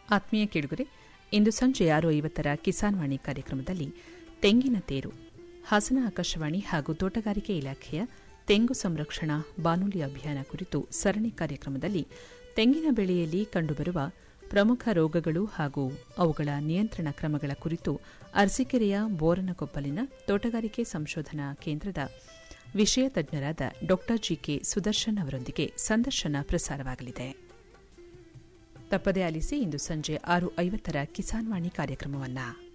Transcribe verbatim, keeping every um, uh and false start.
ಆತ್ಮೀಯ ಕೇಳುಗರೆ, ಇಂದು ಸಂಜೆ ಆರು ಐವತ್ತರ ಕಿಸಾನ್ ವಾಣಿ ಕಾರ್ಯಕ್ರಮದಲ್ಲಿ ತೆಂಗಿನ ತೇರು, ಹಾಸನ ಆಕಾಶವಾಣಿ ಹಾಗೂ ತೋಟಗಾರಿಕೆ ಇಲಾಖೆಯ ತೆಂಗು ಸಂರಕ್ಷಣಾ ಬಾನುಲಿ ಅಭಿಯಾನ ಕುರಿತು ಸರಣಿ ಕಾರ್ಯಕ್ರಮದಲ್ಲಿ ತೆಂಗಿನ ಬೆಳೆಯಲ್ಲಿ ಕಂಡುಬರುವ ಪ್ರಮುಖ ರೋಗಗಳು ಹಾಗೂ ಅವುಗಳ ನಿಯಂತ್ರಣ ಕ್ರಮಗಳ ಕುರಿತು ಅರಸೀಕೆರೆಯ ಬೋರನಕೊಪ್ಪಲಿನ ತೋಟಗಾರಿಕೆ ಸಂಶೋಧನಾ ಕೇಂದ್ರದ ವಿಷಯ ತಜ್ಞರಾದ ಡಾ ಜಿಕೆ ಸುದರ್ಶನ್ ಅವರೊಂದಿಗೆ ಸಂದರ್ಶನ ಪ್ರಸಾರವಾಗಲಿದೆ. ತಪ್ಪದೇ ಆಲಿಸಿ ಇಂದು ಸಂಜೆ ಆರು ಐವತ್ತರ ಕಿಸಾನ್ ವಾಣಿ ಕಾರ್ಯಕ್ರಮವನ್ನು.